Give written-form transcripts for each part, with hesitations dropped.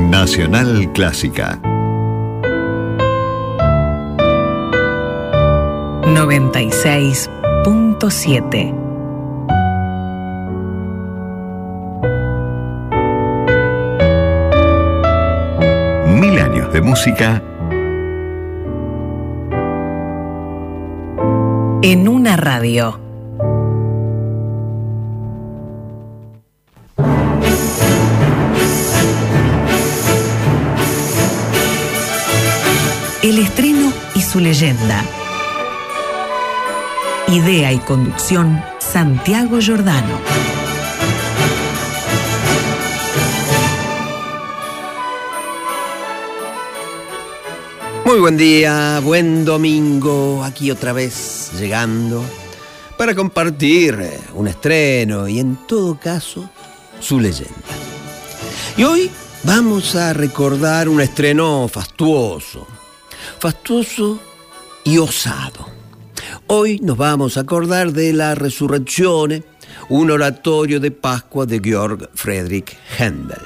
Nacional Clásica 96.7. Mil años de música en una radio. El estreno y su leyenda. Idea y conducción, Santiago Giordano. Muy buen día, buen domingo, aquí otra vez llegando para compartir un estreno y en todo caso su leyenda. Y hoy vamos a recordar un estreno fastuoso y osado. Hoy nos vamos a acordar de la Resurrezione, un oratorio de Pascua de Georg Friedrich Händel.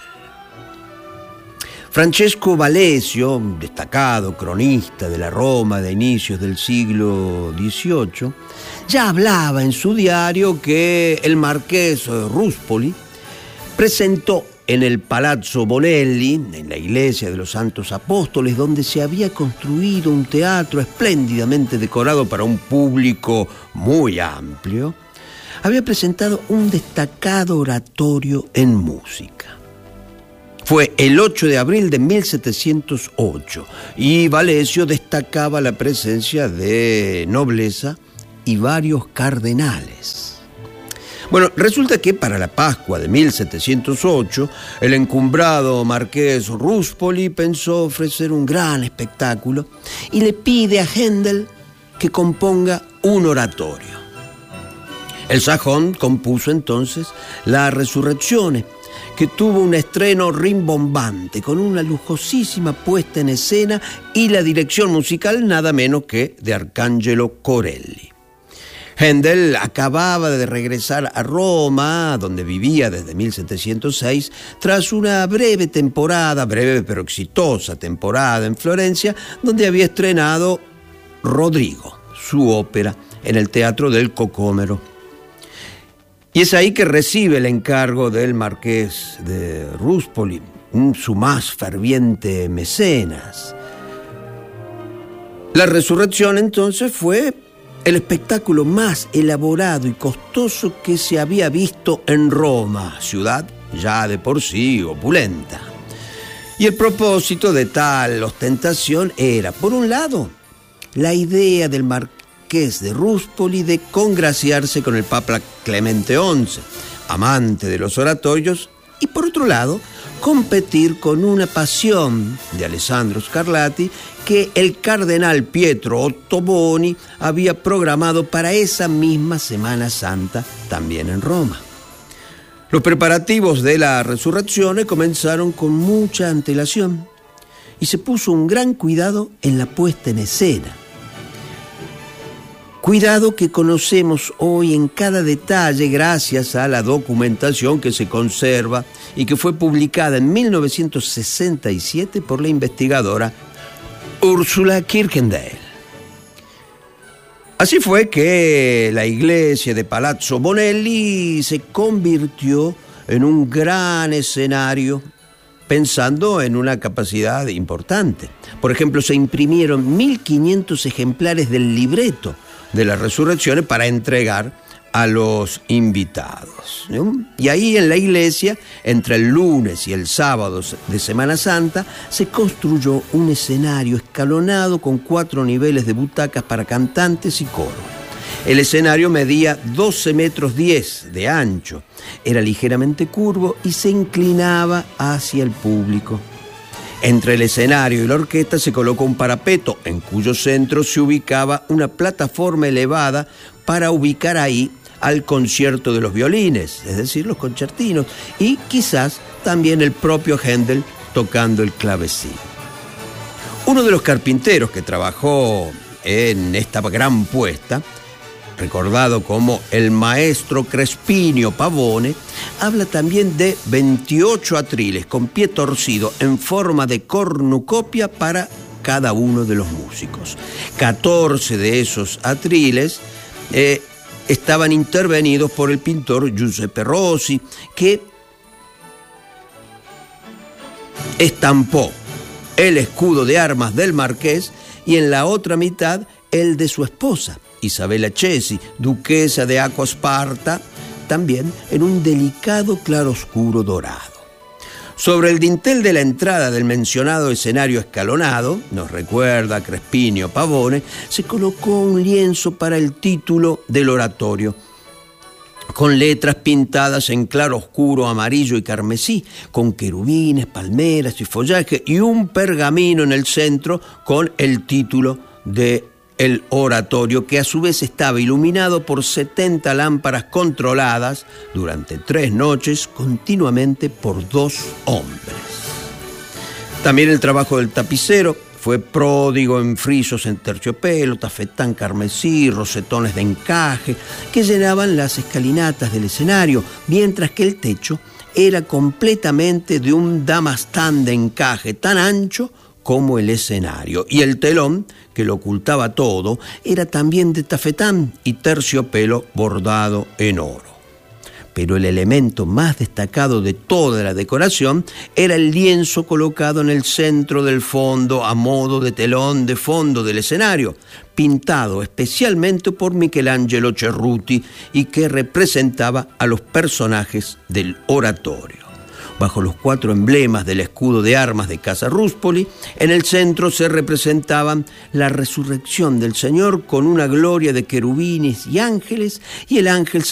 Francesco Valesio, un destacado cronista de la Roma de inicios del siglo XVIII, ya hablaba en su diario que el marqués Ruspoli presentó en el Palazzo Bonelli, en la iglesia de los Santos Apóstoles, donde se había construido un teatro espléndidamente decorado para un público muy amplio, había presentado un destacado oratorio en música. Fue el 8 de abril de 1708 y Valesio destacaba la presencia de nobleza y varios cardenales. Bueno, resulta que para la Pascua de 1708, el encumbrado marqués Ruspoli pensó ofrecer un gran espectáculo y le pide a Händel que componga un oratorio. El sajón compuso entonces la Resurrezione, que tuvo un estreno rimbombante, con una lujosísima puesta en escena y la dirección musical nada menos que de Arcangelo Corelli. Händel acababa de regresar a Roma, donde vivía desde 1706, tras una breve pero exitosa temporada en Florencia, donde había estrenado Rodrigo, su ópera, en el Teatro del Cocomero. Y es ahí que recibe el encargo del marqués de Ruspoli, su más ferviente mecenas. La Resurrección entonces fue el espectáculo más elaborado y costoso que se había visto en Roma, ciudad ya de por sí opulenta. Y el propósito de tal ostentación era, por un lado, la idea del marqués de Ruspoli de congraciarse con el Papa Clemente XI, amante de los oratorios, y por otro lado, competir con una pasión de Alessandro Scarlatti que el cardenal Pietro Ottoboni había programado para esa misma Semana Santa también en Roma. Los preparativos de la Resurrezione comenzaron con mucha antelación y se puso un gran cuidado en la puesta en escena. Cuidado que conocemos hoy en cada detalle gracias a la documentación que se conserva y que fue publicada en 1967 por la investigadora Ursula Kirkendale. Así fue que la iglesia de Palazzo Bonelli se convirtió en un gran escenario pensando en una capacidad importante. Por ejemplo, se imprimieron 1.500 ejemplares del libreto de la Resurrección para entregar a los invitados, ¿no? Y ahí en la iglesia, entre el lunes y el sábado de Semana Santa, se construyó un escenario escalonado con 4 niveles de butacas para cantantes y coro. El escenario medía 12 metros 10 de ancho, era ligeramente curvo y se inclinaba hacia el público. Entre el escenario y la orquesta se colocó un parapeto en cuyo centro se ubicaba una plataforma elevada para ubicar ahí al concierto de los violines, es decir, los concertinos, y quizás también el propio Händel tocando el clavecín. Uno de los carpinteros que trabajó en esta gran puesta recordado como el maestro Crespinio Pavone, habla también de 28 atriles con pie torcido en forma de cornucopia para cada uno de los músicos. 14 de esos atriles estaban intervenidos por el pintor Giuseppe Rossi, que estampó el escudo de armas del marqués y en la otra mitad el de su esposa, Isabella Chesi, duquesa de Acquasparta, también en un delicado claroscuro dorado. Sobre el dintel de la entrada del mencionado escenario escalonado, nos recuerda Crespinio Pavone, se colocó un lienzo para el título del oratorio, con letras pintadas en claroscuro amarillo y carmesí, con querubines, palmeras y follaje, y un pergamino en el centro con el título de el oratorio, que a su vez estaba iluminado por 70 lámparas controladas durante 3 noches continuamente por 2 hombres. También el trabajo del tapicero fue pródigo en frisos en terciopelo, tafetán carmesí, rosetones de encaje que llenaban las escalinatas del escenario, mientras que el techo era completamente de un damastán de encaje tan ancho como el escenario, y el telón, que lo ocultaba todo, era también de tafetán y terciopelo bordado en oro. Pero el elemento más destacado de toda la decoración era el lienzo colocado en el centro del fondo a modo de telón de fondo del escenario, pintado especialmente por Michelangelo Cerruti y que representaba a los personajes del oratorio. Bajo los 4 emblemas del escudo de armas de Casa Ruspoli, en el centro se representaban la resurrección del Señor con una gloria de querubines y ángeles, y el ángel